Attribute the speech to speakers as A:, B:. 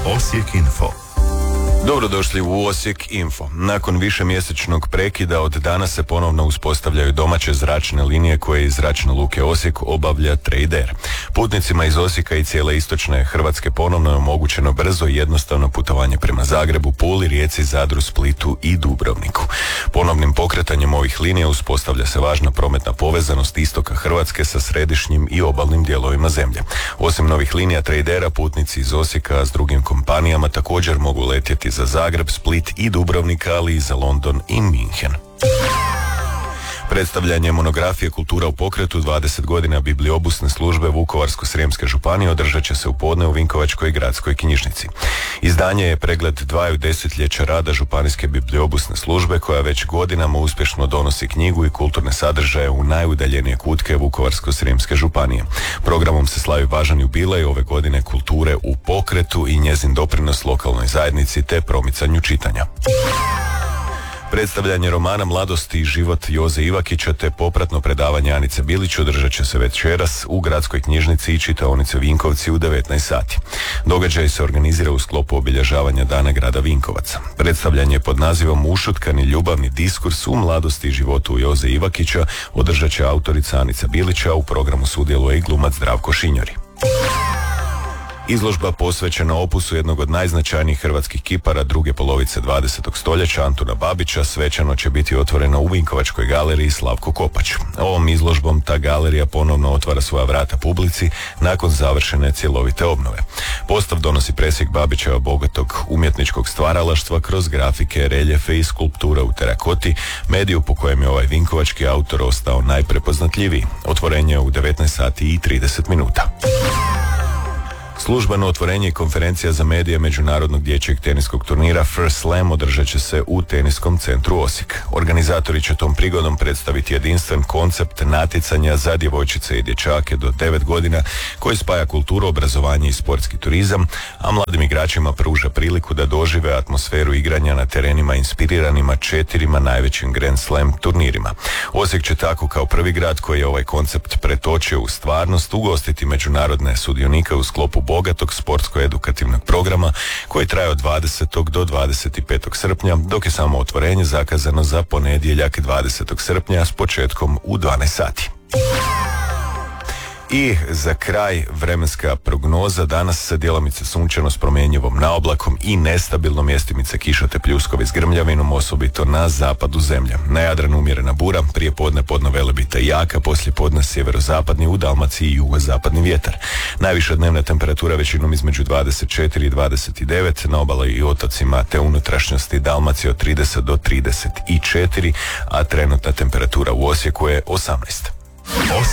A: Osijek Info.
B: Dobrodošli u Osijek Info. Nakon višemjesečnog prekida od danas se ponovno uspostavljaju domaće zračne linije koje iz Zračne luke Osijek obavlja Trader Air. Putnicima iz Osijeka i cijele istočne Hrvatske ponovno je omogućeno brzo i jednostavno putovanje prema Zagrebu, Puli, Rijeci, Zadru, Splitu i Dubrovniku. Ponovnim pokretanjem ovih linija uspostavlja se važna prometna povezanost istoka Hrvatske sa središnjim i obalnim dijelovima zemlje. Osim novih linija Tradera, putnici iz Osijeka s drugim kompanijama također mogu letjeti za Zagreb, Split i Dubrovnik, ali i za London i Minhen. Predstavljanje monografije Kultura u pokretu 20 godina bibliobusne službe Vukovarsko-srijemske županije održat će se u podne u Vinkovačkoj gradskoj knjižnici. Izdanje je pregled 2 desetljeća rada županijske bibliobusne službe koja već godinama uspješno donosi knjigu i kulturne sadržaje u najudaljenije kutke Vukovarsko-srijemske županije. Programom se slavi važan jubilej ove godine kulture u pokretu i njezin doprinos lokalnoj zajednici te promicanju čitanja. Predstavljanje romana Mladost i život Joze Ivakića te popratno predavanje Anice Bilić održat će se večeras u gradskoj knjižnici i čitaonici Vinkovci u 19 sati. Događaj se organizira u sklopu obilježavanja Dana grada Vinkovaca. Predstavljanje pod nazivom Ušutkani ljubavni diskurs u mladosti i životu Joze Ivakića održat će autorica Anica Bilića, u programu sudjeluje i glumac Zdravko Šinjori. Izložba posvećena opusu jednog od najznačajnijih hrvatskih kipara druge polovice 20. stoljeća Antuna Babića svečano će biti otvorena u Vinkovačkoj galeriji Slavko Kopač. Ovom izložbom ta galerija ponovno otvara svoja vrata publici nakon završene cjelovite obnove. Postav donosi presjek Babićeva bogatog umjetničkog stvaralaštva kroz grafike, reljefe i skulpture u terakoti, mediju po kojem je ovaj vinkovački autor ostao najprepoznatljiviji. Otvorenje je u 19 sati i 30 minuta. Službeno otvorenje i konferencija za medije međunarodnog dječjeg teniskog turnira First Slam održat će se u Teniskom centru Osijek. Organizatori će tom prigodom predstaviti jedinstven koncept natjecanja za djevojčice i dječake do 9 godina koji spaja kulturu, obrazovanje i sportski turizam, a mladim igračima pruža priliku da dožive atmosferu igranja na terenima inspiriranima 4 najvećim Grand Slam turnirima. Osijek će tako kao prvi grad koji je ovaj koncept pretočio u stvarnost ugostiti međunarodne sudionike u sklopu bogatog sportsko-edukativnog programa koji traje od 20. do 25. srpnja, dok je samo otvorenje zakazano za ponedjeljak 20. srpnja s početkom u 12 sati. I za kraj vremenska prognoza. Danas se djelomice sunčano s promjenjivom naoblakom i nestabilno, mjestimice kiša te pljuskovi s grmljavinom, osobito na zapadu zemlje. Na Jadranu umjerena bura, prije podne Velebita i jaka, poslije podne sjeverozapadni, u Dalmaciji i jugozapadni vjetar. Najviša dnevna temperatura većinom između 24 i 29, na obali i otocima te unutrašnjosti Dalmacije od 30 do 34, a trenutna temperatura u Osijeku je 18.